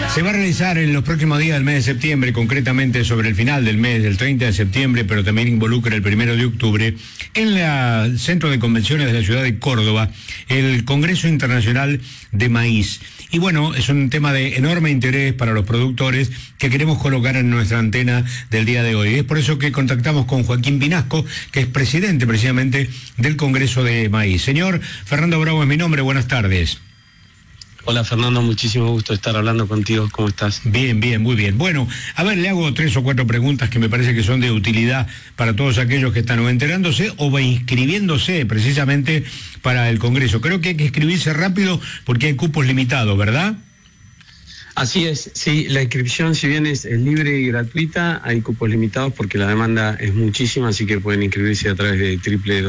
Se va a realizar en los próximos días del mes de septiembre, concretamente sobre el final del mes, del 30 de septiembre, pero también involucra el 1 de octubre, en el Centro de Convenciones de la ciudad de Córdoba, el Congreso Internacional de Maíz. Y bueno, es un tema de enorme interés para los productores que queremos colocar en nuestra antena del día de hoy. Es por eso que contactamos con Joaquín Pinasco, que es presidente precisamente del Congreso de Maíz. Señor Fernando Bravo es mi nombre, buenas tardes. Hola Fernando, muchísimo gusto estar hablando contigo, ¿cómo estás? Bien, muy bien. Bueno, a ver, le hago 3 o 4 preguntas que me parece que son de utilidad para todos aquellos que están o enterándose o inscribiéndose precisamente para el Congreso. Creo que hay que inscribirse rápido porque hay cupos limitados, ¿verdad? Así es, sí, la inscripción si bien es libre y gratuita, hay cupos limitados porque la demanda es muchísima, así que pueden inscribirse a través de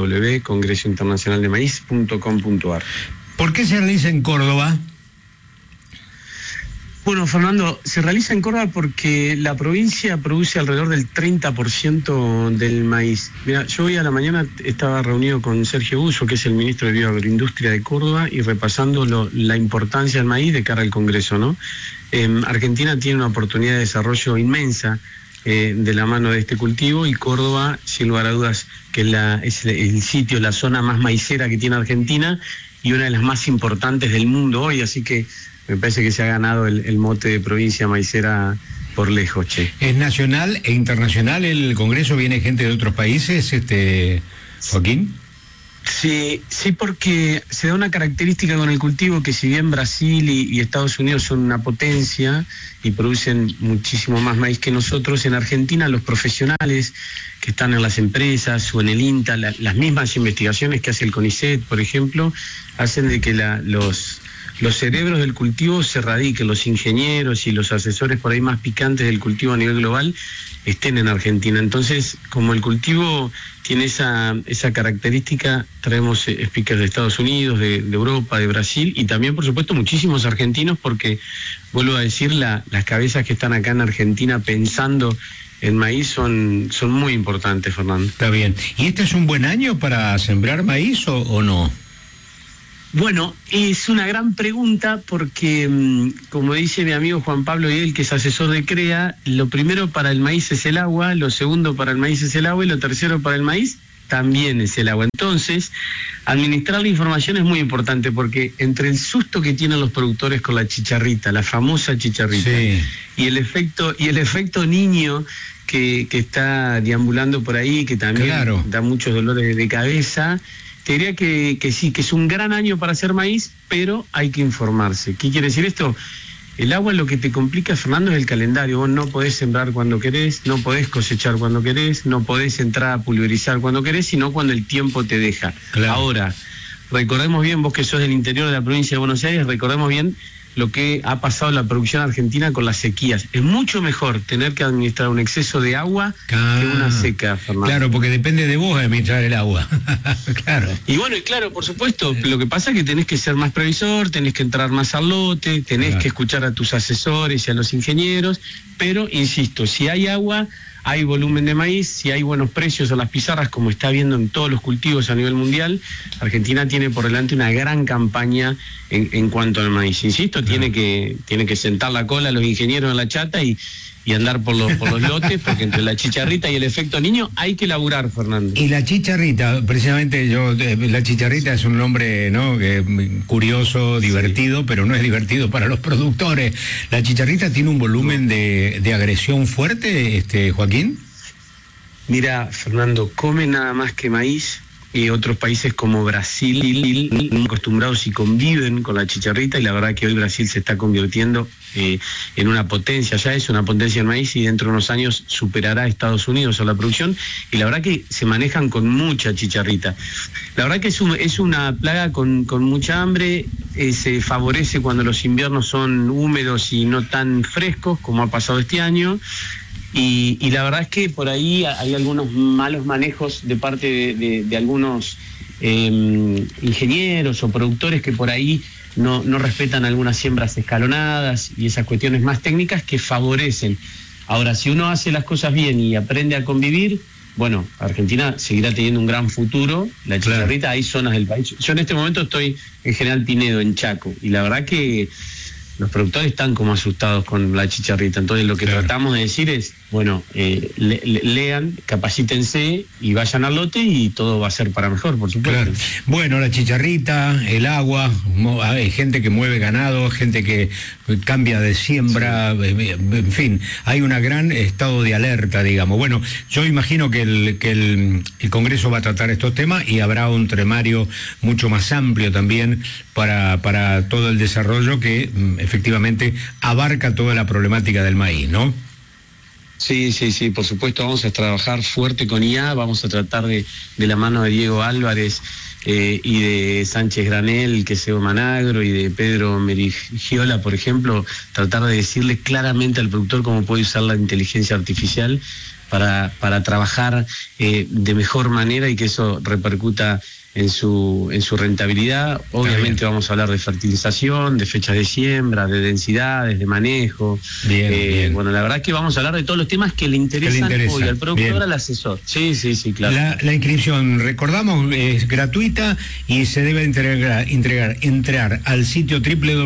www.congresointernacionaldemaíz.com.ar. ¿Por qué se realiza en Córdoba? Bueno, Fernando, se realiza en Córdoba porque la provincia produce alrededor del 30% del maíz. Mira, yo hoy a la mañana estaba reunido con Sergio Busso, que es el ministro de Bioagroindustria de Córdoba, y repasando la importancia del maíz de cara al Congreso, ¿no? Argentina tiene una oportunidad de desarrollo inmensa de la mano de este cultivo, y Córdoba, sin lugar a dudas, que es el sitio, la zona más maicera que tiene Argentina y una de las más importantes del mundo hoy, así que me parece que se ha ganado el mote de provincia maicera por lejos, che. ¿Es nacional e internacional el Congreso? ¿Viene gente de otros países, Joaquín? Sí, porque se da una característica con el cultivo que si bien Brasil y Estados Unidos son una potencia y producen muchísimo más maíz que nosotros, en Argentina los profesionales que están en las empresas o en el INTA, las mismas investigaciones que hace el CONICET, por ejemplo, hacen de que los cerebros del cultivo se radiquen, los ingenieros y los asesores por ahí más picantes del cultivo a nivel global estén en Argentina. Entonces, como el cultivo tiene esa característica, traemos speakers de Estados Unidos, de Europa, de Brasil y también, por supuesto, muchísimos argentinos porque, vuelvo a decir, las cabezas que están acá en Argentina pensando en maíz son muy importantes, Fernando. Está bien. ¿Y este es un buen año para sembrar maíz o no? Bueno, es una gran pregunta porque, como dice mi amigo Juan Pablo Higuel, que es asesor de CREA, lo primero para el maíz es el agua, lo segundo para el maíz es el agua y lo tercero para el maíz también es el agua. Entonces, administrar la información es muy importante porque entre el susto que tienen los productores con la chicharrita, la famosa chicharrita, sí, y el efecto niño que está deambulando por ahí, que también claro, da muchos dolores de cabeza. Te diría que sí, que es un gran año para hacer maíz, pero hay que informarse. ¿Qué quiere decir esto? El agua lo que te complica, Fernando, es el calendario. Vos no podés sembrar cuando querés, no podés cosechar cuando querés, no podés entrar a pulverizar cuando querés, sino cuando el tiempo te deja. Claro. Ahora, recordemos bien, vos que sos del interior de la provincia de Buenos Aires, recordemos bien lo que ha pasado en la producción argentina con las sequías. Es mucho mejor tener que administrar un exceso de agua que una seca, Fernando. Claro, porque depende de vos administrar el agua. Claro. Y bueno, y claro, por supuesto, lo que pasa es que tenés que ser más previsor, tenés que entrar más al lote, tenés que escuchar a tus asesores y a los ingenieros, pero, insisto, si hay agua, hay volumen de maíz, si hay buenos precios a las pizarras, como está viendo en todos los cultivos a nivel mundial, Argentina tiene por delante una gran campaña en cuanto al maíz. Insisto, tiene que sentar la cola a los ingenieros en la chata y andar por los lotes, porque entre la chicharrita y el efecto niño hay que laburar, Fernando. Y la chicharrita, precisamente la chicharrita es un nombre, ¿no?, curioso, divertido, sí, pero no es divertido para los productores. ¿La chicharrita tiene un volumen de agresión fuerte, Joaquín? Mira, Fernando, come nada más que maíz. Y otros países como Brasil acostumbrados y conviven con la chicharrita, y la verdad que hoy Brasil se está convirtiendo en una potencia, ya es una potencia en maíz y dentro de unos años superará a Estados Unidos a la producción, y la verdad que se manejan con mucha chicharrita. La verdad que es una plaga con mucha hambre, se favorece cuando los inviernos son húmedos y no tan frescos como ha pasado este año. Y la verdad es que por ahí hay algunos malos manejos de parte de algunos ingenieros o productores que por ahí no respetan algunas siembras escalonadas y esas cuestiones más técnicas que favorecen. Ahora, si uno hace las cosas bien y aprende a convivir, bueno, Argentina seguirá teniendo un gran futuro. La chicharrita, claro, hay zonas del país. Yo en este momento estoy en General Pinedo, en Chaco, y la verdad que los productores están como asustados con la chicharrita. Entonces lo que tratamos de decir es, bueno, lean, capacítense y vayan al lote y todo va a ser para mejor, por supuesto. Claro. Bueno, la chicharrita, el agua, hay gente que mueve ganado, gente que cambia de siembra, en fin, hay un gran estado de alerta, digamos. Bueno, yo imagino que el Congreso va a tratar estos temas y habrá un temario mucho más amplio también para todo el desarrollo que efectivamente abarca toda la problemática del maíz, ¿no? Sí, por supuesto, vamos a trabajar fuerte con IA, vamos a tratar de la mano de Diego Álvarez y de Sánchez Granel, que es Evo Managro, y de Pedro Merigiola, por ejemplo, tratar de decirle claramente al productor cómo puede usar la inteligencia artificial para trabajar de mejor manera y que eso repercuta en su rentabilidad. Obviamente vamos a hablar de fertilización, de fechas de siembra, de densidades, de manejo. Bien. Bueno, la verdad que vamos a hablar de todos los temas que le interesan hoy al productor, al asesor. Sí, claro. La inscripción, recordamos, es gratuita y se debe entregar al sitio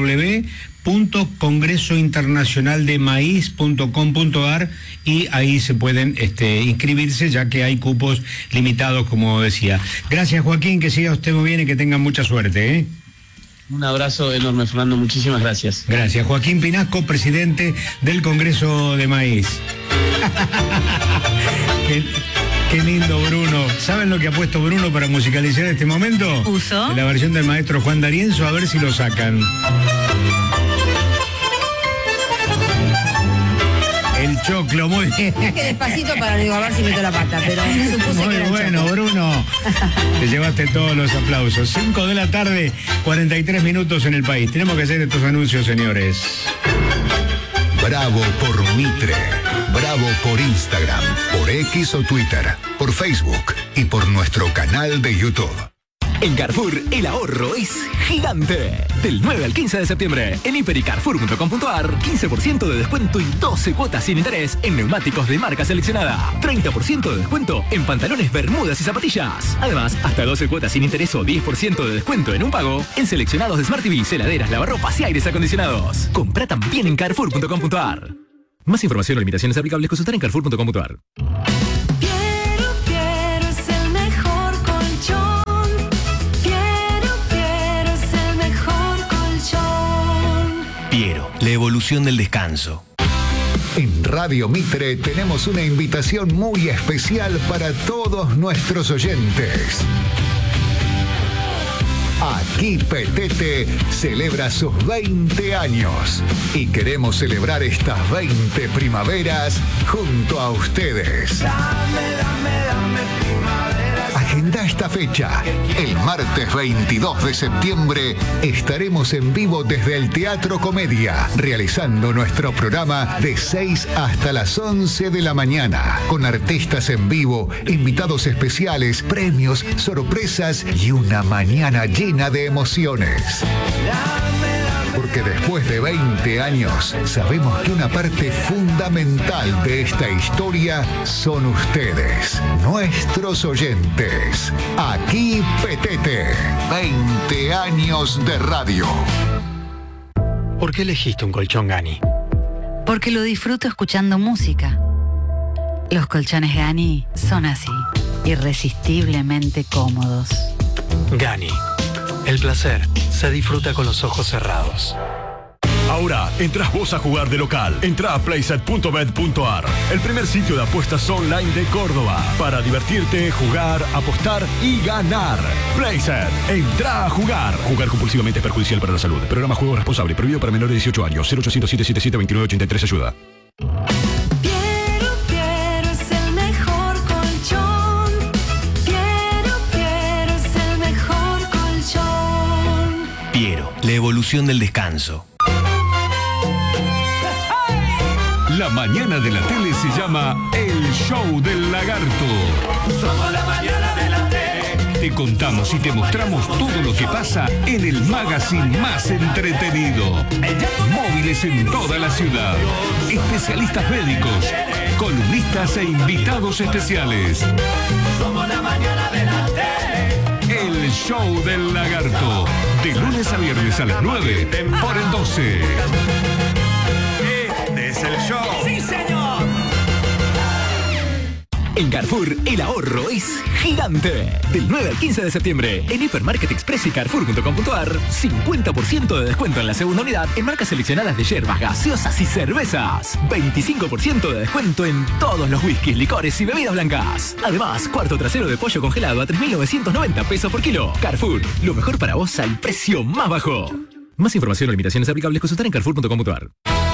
www.congresointernacionaldemaíz.com.ar y ahí se pueden inscribirse, ya que hay cupos limitados, como decía. Gracias, Joaquín, que siga usted muy bien y que tenga mucha suerte, ¿eh? Un abrazo enorme, Fernando, muchísimas gracias. Gracias. Joaquín Pinasco, presidente del Congreso de Maíz. Qué lindo, Bruno. ¿Saben lo que ha puesto Bruno para musicalizar este momento? ¿Puso? La versión del maestro Juan D'Arienzo, a ver si lo sacan. El choclo, muy bien. Que despacito para a ver si meto la pata, pero supuse muy que era bueno, Bruno. Te llevaste todos los aplausos. 5 de la tarde, 43 minutos en el país. Tenemos que hacer estos anuncios, señores. Bravo por Mitre. Bravo por Instagram, por X o Twitter, por Facebook y por nuestro canal de YouTube. En Carrefour, el ahorro es gigante. Del 9 al 15 de septiembre, en hiper-y-carrefour.com.ar, 15% de descuento y 12 cuotas sin interés en neumáticos de marca seleccionada. 30% de descuento en pantalones, bermudas y zapatillas. Además, hasta 12 cuotas sin interés o 10% de descuento en un pago en seleccionados de Smart TV, heladeras, lavarropas y aires acondicionados. Compra también en carrefour.com.ar. Más información o limitaciones aplicables, consultar en carrefour.com.ar. Piero, la evolución del descanso. En Radio Mitre tenemos una invitación muy especial para todos nuestros oyentes. Aquí Petete celebra sus 20 años y queremos celebrar estas 20 primaveras junto a ustedes. Agenda esta fecha. El martes 22 de septiembre estaremos en vivo desde el Teatro Comedia, realizando nuestro programa de 6 hasta las 11 de la mañana, con artistas en vivo, invitados especiales, premios, sorpresas y una mañana llena de emociones. Porque después de 20 años, sabemos que una parte fundamental de esta historia son ustedes, nuestros oyentes. Aquí Petete, 20 años de radio. ¿Por qué elegiste un colchón Gani? Porque lo disfruto escuchando música. Los colchones Gani son así, irresistiblemente cómodos. Gani. El placer se disfruta con los ojos cerrados. Ahora, entras vos a jugar de local. Entrá a playset.bet.ar, el primer sitio de apuestas online de Córdoba. Para divertirte, jugar, apostar y ganar. Playset, entrá a jugar. Jugar compulsivamente es perjudicial para la salud. Programa Juego Responsable, prohibido para menores de 18 años. 0800-777-2983, ayuda. La evolución del descanso. La mañana de la tele se llama El Show del Lagarto. Somos la mañana de la tele. Te contamos y te mostramos todo lo que pasa en el magazine más entretenido. Móviles en toda la ciudad. Especialistas médicos, columnistas e invitados especiales. Somos la mañana de la tele. El Show del Lagarto. De lunes a viernes a las 9 por el 12. Este es el show. ¡Sí, señor! En Carrefour, el ahorro es gigante. Del 9 al 15 de septiembre, en Hipermarket Express y Carrefour.com.ar, 50% de descuento en la segunda unidad en marcas seleccionadas de yerbas, gaseosas y cervezas. 25% de descuento en todos los whiskies, licores y bebidas blancas. Además, cuarto trasero de pollo congelado a 3.990 pesos por kilo. Carrefour, lo mejor para vos al precio más bajo. Más información o limitaciones aplicables consultar en Carrefour.com.ar.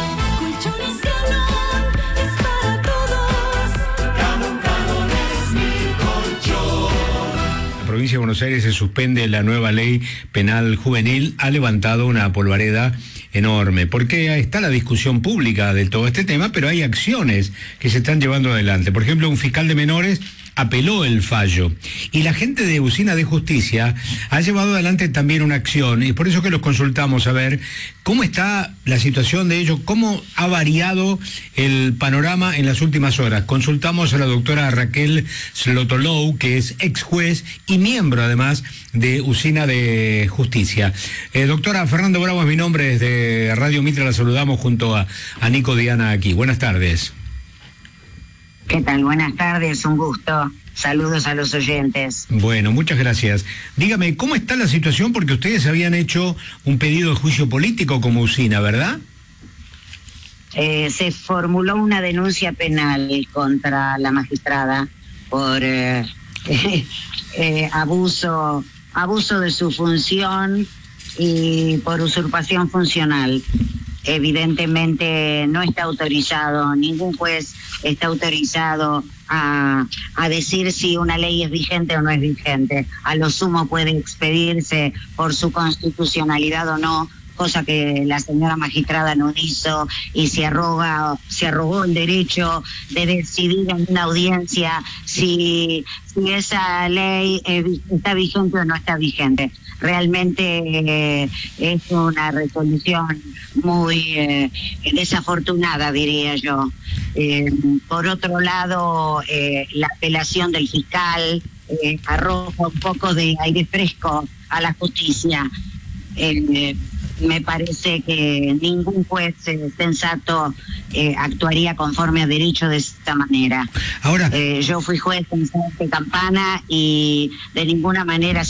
La provincia de Buenos Aires se suspende la nueva ley penal juvenil, ha levantado una polvareda enorme, porque está la discusión pública de todo este tema, pero hay acciones que se están llevando adelante. Por ejemplo, un fiscal de menores apeló el fallo y la gente de Usina de Justicia ha llevado adelante también una acción, y por eso que los consultamos a ver cómo está la situación de ellos, cómo ha variado el panorama en las últimas horas. Consultamos a la doctora Raquel Slotolou, que es ex juez y miembro además de Usina de Justicia. Doctora, Fernando Bravo es mi nombre, desde Radio Mitra la saludamos junto a Nico Diana aquí. Buenas tardes. ¿Qué tal? Buenas tardes, un gusto. Saludos a los oyentes. Bueno, muchas gracias. Dígame, ¿cómo está la situación? Porque ustedes habían hecho un pedido de juicio político como Usina, ¿verdad? Se formuló una denuncia penal contra la magistrada por abuso de su función y por usurpación funcional. Evidentemente no está autorizado, ningún juez está autorizado a decir si una ley es vigente o no es vigente. A lo sumo puede expedirse por su constitucionalidad o no, cosa que la señora magistrada no hizo, y se arrogó el derecho de decidir en una audiencia si esa ley está vigente o no está vigente. Realmente es una resolución muy desafortunada, diría yo. Por otro lado, la apelación del fiscal arroja un poco de aire fresco a la justicia. Me parece que ningún juez sensato actuaría conforme a derecho de esta manera. Ahora, yo fui juez en Campana y de ninguna manera